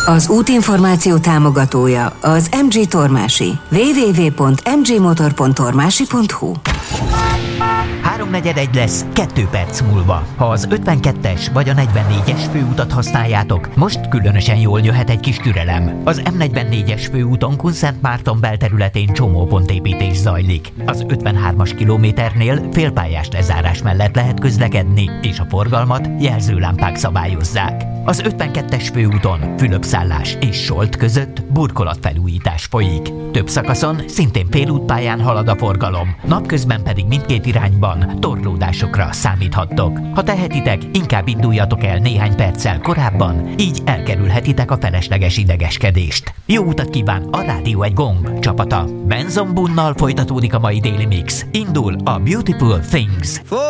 Az útinformáció támogatója az MG Tormási. www.mgmotor.tormási.hu 3:41 lesz 2 perc múlva. Ha az 52-es vagy a 44-es főutat használjátok, most különösen jól jöhet egy kis türelem. Az M44-es főúton Kunszentmárton belterületén csomópontépítés zajlik. Az 53-as kilométernél félpályás lezárás mellett lehet közlekedni, és a forgalmat jelzőlámpák szabályozzák. Az 52-es főúton Fülöpszállás és Solt között burkolatfelújítás folyik. Több szakaszon szintén félútpályán halad a forgalom, napközben pedig mindkét irányban torlódásokra számíthattok. Ha tehetitek, inkább induljatok el néhány perccel korábban, így elkerülhetitek a felesleges idegeskedést. Jó utat kíván a Rádió Egy Gong csapata. Benzon Bunnal folytatódik a mai Daily Mix. Indul a Beautiful Things.